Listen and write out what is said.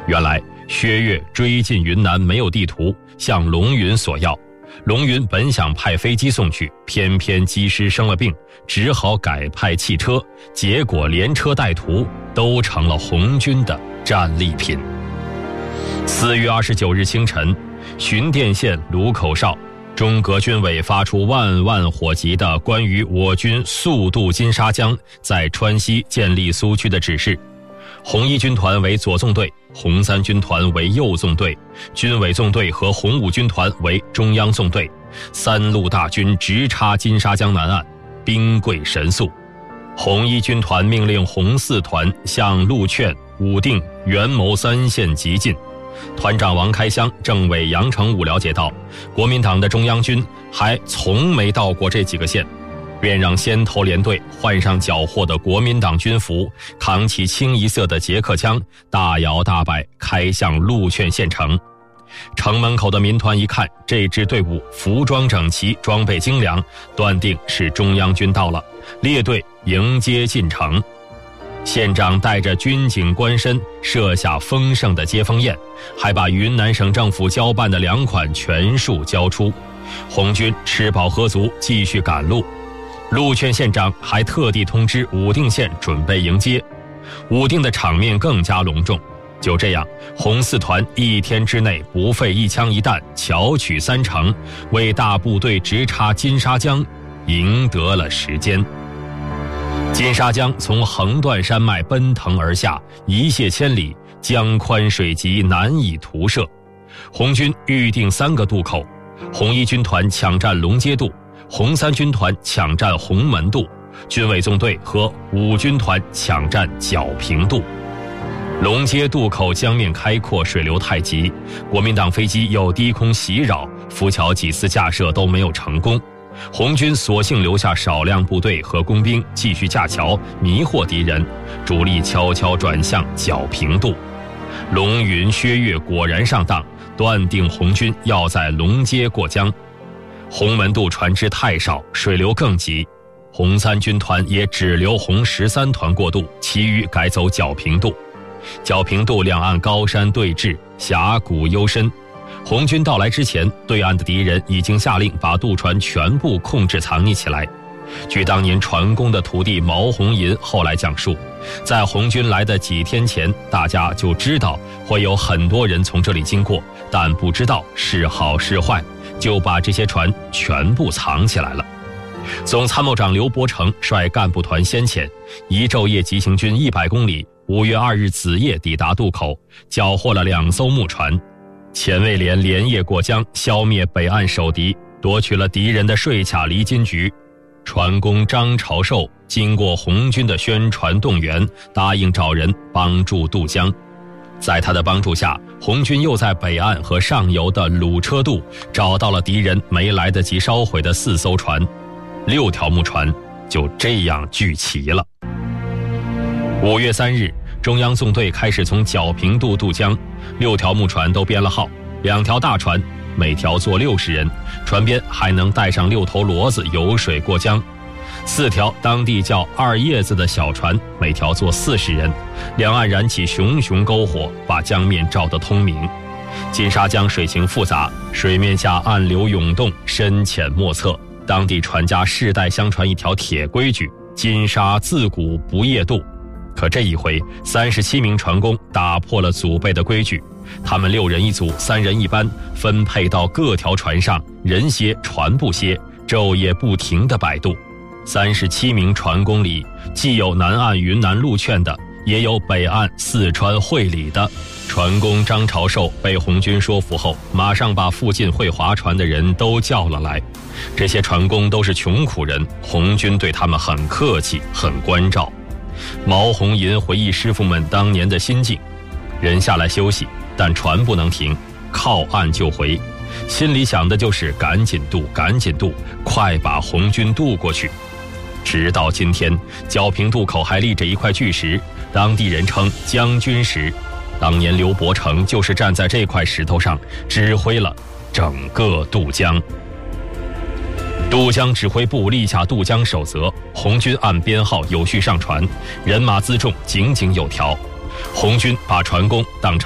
原来薛岳追进云南没有地图，向龙云索要。龙云本想派飞机送去，偏偏机师生了病，只好改派汽车，结果连车带图都成了红军的战利品。4月29日清晨，循甸县卢口哨，中革军委发出万万火急的关于我军速渡金沙江，在川西建立苏区的指示。红一军团为左纵队，红三军团为右纵队，军委纵队和红五军团为中央纵队，三路大军直插金沙江南岸，兵贵神速。红一军团命令红四团向陆劝、武定、元谋3县急进。团长王开湘、政委杨成武了解到，国民党的中央军还从没到过这几个县，便让先头连队换上缴获的国民党军服，扛起清一色的捷克枪，大摇大摆开向陆劝县城。城门口的民团一看这支队伍服装整齐，装备精良，断定是中央军到了，列队迎接进城。县长带着军警官绅设下丰盛的接风宴，还把云南省政府交办的粮款全数交出。红军吃饱喝足，继续赶路。陆劝县长还特地通知武定县准备迎接。武定的场面更加隆重。就这样，红四团1天之内不费一枪一弹，巧取3城，为大部队直插金沙江赢得了时间。金沙江从横断山脉奔腾而下，一泻千里，江宽水急，难以图涉。红军预定3个渡口，红一军团抢占龙街渡，红三军团抢占红门渡，军委纵队和五军团抢占皎平渡。龙街渡口江面开阔，水流太急，国民党飞机又低空袭扰，浮桥几次架设都没有成功。红军索性留下少量部队和工兵继续架桥，迷惑敌人，主力悄悄转向皎平渡。龙云、薛岳果然上当，断定红军要在龙街过江。红门渡船只太少，水流更急，红三军团也只留红13团过渡，其余改走皎平渡。皎平渡两岸高山对峙，峡谷幽深。红军到来之前，对岸的敌人已经下令把渡船全部控制藏匿起来。据当年船工的徒弟毛红银后来讲述，在红军来的几天前，大家就知道会有很多人从这里经过，但不知道是好是坏，就把这些船全部藏起来了。总参谋长刘伯承率干部团先遣，一昼夜急行军100公里，5月2日子夜抵达渡口，缴获了2艘木船。钱卫连连夜过江，消灭北岸守敌，夺取了敌人的税卡离金局。船工张朝寿经过红军的宣传动员，答应找人帮助渡江。在他的帮助下，红军又在北岸和上游的鲁车渡找到了敌人没来得及烧毁的4艘船，6条木船就这样聚齐了。5月3日，中央纵队开始从皎平渡渡江，6条木船都编了号，2条大船，每条坐60人，船边还能带上6头骡子游水过江；4条当地叫2叶子的小船，每条坐40人，两岸燃起熊熊篝火，把江面照得通明。金沙江水情复杂，水面下暗流涌动，深浅莫测。当地船家世代相传一条铁规矩：金沙自古不夜渡。可这一回，37名船工打破了祖辈的规矩，他们6人一组，3人一班，分配到各条船上，人歇船不歇，昼夜不停地摆渡。37名船工里，既有南岸云南陆劝的，也有北岸四川会理的。船工张朝寿被红军说服后，马上把附近会划船的人都叫了来。这些船工都是穷苦人，红军对他们很客气，很关照。毛红银回忆师傅们当年的心境：人下来休息，但船不能停，靠岸就回，心里想的就是赶紧渡，赶紧渡，快把红军渡过去。直到今天，皎平渡口还立着一块巨石，当地人称将军石。当年刘伯承就是站在这块石头上指挥了整个渡江。渡江指挥部立下渡江守则，红军按编号有序上船，人马辎重井井有条。红军把船工当成